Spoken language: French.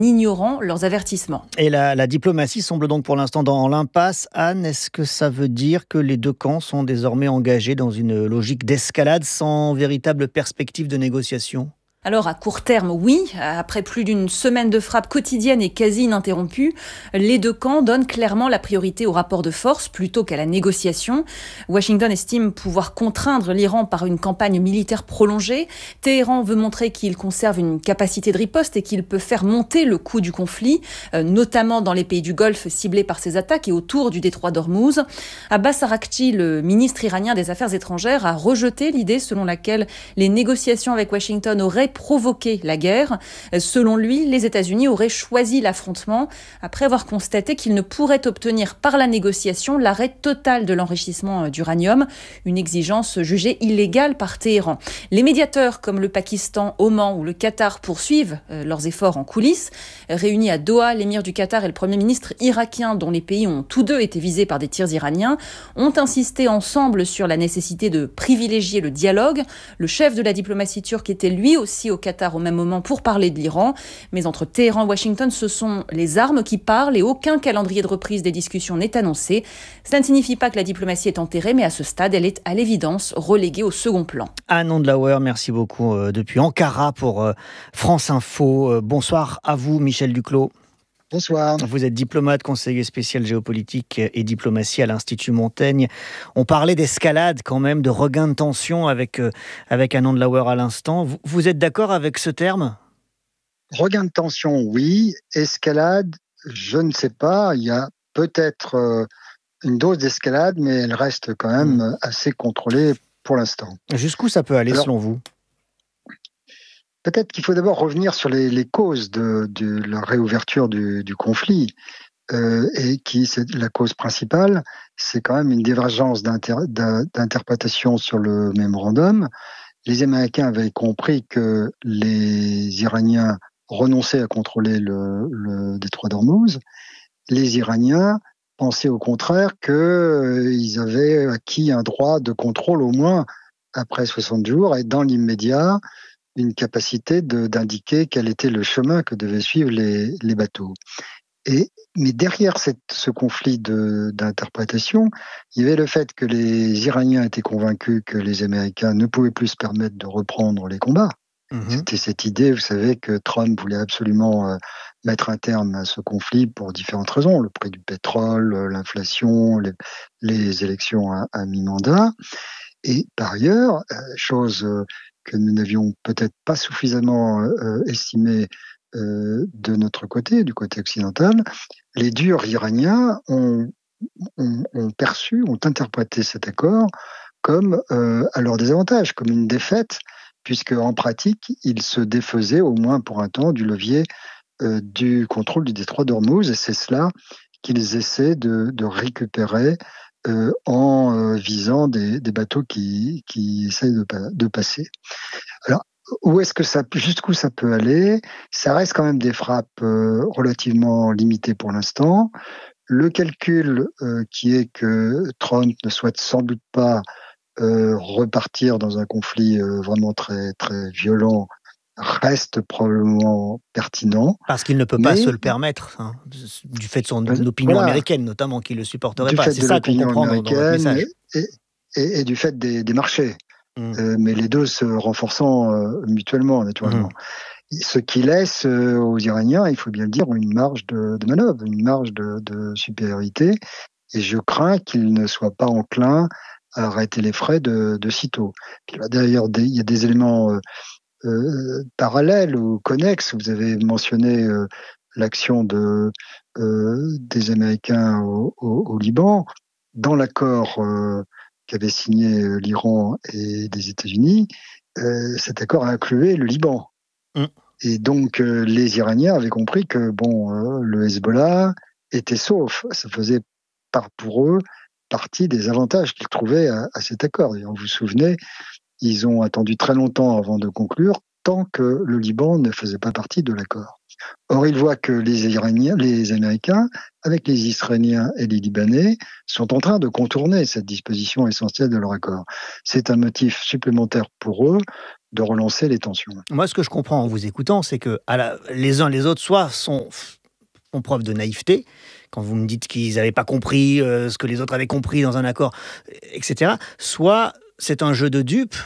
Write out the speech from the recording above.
ignorant leurs avertissements. Et la diplomatie semble donc pour l'instant dans l'impasse. Anne, est-ce que ça veut dire que les deux camps sont désormais engagés dans une logique d'escalade sans véritable perspective de négociation ? Alors à court terme, oui, après plus d'une semaine de frappes quotidiennes et quasi ininterrompues, les deux camps donnent clairement la priorité au rapport de force plutôt qu'à la négociation. Washington estime pouvoir contraindre l'Iran par une campagne militaire prolongée. Téhéran veut montrer qu'il conserve une capacité de riposte et qu'il peut faire monter le coût du conflit, notamment dans les pays du Golfe ciblés par ces attaques et autour du détroit d'Ormuz. Abbas Araghchi, le ministre iranien des Affaires étrangères, a rejeté l'idée selon laquelle les négociations avec Washington auraient provoquer la guerre. Selon lui, les États-Unis auraient choisi l'affrontement après avoir constaté qu'ils ne pourraient obtenir par la négociation l'arrêt total de l'enrichissement d'uranium, une exigence jugée illégale par Téhéran. Les médiateurs comme le Pakistan, Oman ou le Qatar poursuivent leurs efforts en coulisses. Réunis à Doha, l'émir du Qatar et le premier ministre irakien, dont les pays ont tous deux été visés par des tirs iraniens, ont insisté ensemble sur la nécessité de privilégier le dialogue. Le chef de la diplomatie turque était lui aussi au Qatar au même moment pour parler de l'Iran. Mais entre Téhéran et Washington, ce sont les armes qui parlent et aucun calendrier de reprise des discussions n'est annoncé. Cela ne signifie pas que la diplomatie est enterrée, mais à ce stade, elle est à l'évidence reléguée au second plan. Anne Ondlauer, merci beaucoup depuis Ankara pour France Info. Bonsoir à vous, Michel Duclos. Bonsoir. Vous êtes diplomate, conseiller spécial géopolitique et diplomatie à l'Institut Montaigne. On parlait d'escalade quand même, de regain de tension avec Anne Ondlauer à l'instant. Vous êtes d'accord avec ce terme ? Regain de tension, oui. Escalade, je ne sais pas. Il y a peut-être une dose d'escalade, mais elle reste quand même assez contrôlée pour l'instant. Jusqu'où ça peut aller selon vous ? Peut-être qu'il faut d'abord revenir sur les causes de la réouverture du conflit. Et c'est la cause principale, c'est quand même une divergence d'interprétation sur le mémorandum. Les Américains avaient compris que les Iraniens renonçaient à contrôler le détroit d'Ormuz. Les Iraniens pensaient au contraire qu'ils avaient acquis un droit de contrôle au moins après 60 jours et dans l'immédiat, une capacité d'indiquer quel était le chemin que devaient suivre les bateaux. Mais derrière ce conflit d'interprétation, il y avait le fait que les Iraniens étaient convaincus que les Américains ne pouvaient plus se permettre de reprendre les combats. C'était cette idée, vous savez, que Trump voulait absolument mettre un terme à ce conflit pour différentes raisons. Le prix du pétrole, l'inflation, les élections à mi-mandat. Et par ailleurs, chose que nous n'avions peut-être pas suffisamment estimée de notre côté, du côté occidental, les durs iraniens ont interprété cet accord comme à leur désavantage, comme une défaite, puisque en pratique, ils se défaisaient au moins pour un temps du levier du contrôle du détroit d'Ormuz, et c'est cela qu'ils essaient de récupérer en visant des bateaux qui essayent de passer. Alors, jusqu'où ça peut aller? Ça reste quand même des frappes relativement limitées pour l'instant. Le calcul qui est que Trump ne souhaite sans doute pas repartir dans un conflit vraiment très, très violent reste probablement pertinent. Parce qu'il ne peut pas se le permettre, du fait de son opinion américaine notamment, qu'il ne le supporterait pas. C'est ça qu'on comprend dans votre message. Et du fait des marchés. Mais les deux se renforçant mutuellement, naturellement. Ce qui laisse aux Iraniens, il faut bien le dire, une marge de manœuvre, une marge de supériorité. Et je crains qu'ils ne soient pas enclins à arrêter les frais de sitôt. D'ailleurs, il y a des éléments parallèles ou connexes. Vous avez mentionné l'action des Américains au Liban. Dans l'accord qu'avaient signé l'Iran et les États-Unis, cet accord incluait le Liban. Et donc, les Iraniens avaient compris que le Hezbollah était sauf. Ça faisait pour eux partie des avantages qu'ils trouvaient à cet accord. Et vous vous souvenez, ils ont attendu très longtemps avant de conclure, tant que le Liban ne faisait pas partie de l'accord. Or, ils voient que les Américains, avec les Israéliens et les Libanais, sont en train de contourner cette disposition essentielle de leur accord. C'est un motif supplémentaire pour eux de relancer les tensions. Moi, ce que je comprends en vous écoutant, c'est que les uns les autres, soit font preuve de naïveté, quand vous me dites qu'ils n'avaient pas compris ce que les autres avaient compris dans un accord, etc., soit c'est un jeu de dupes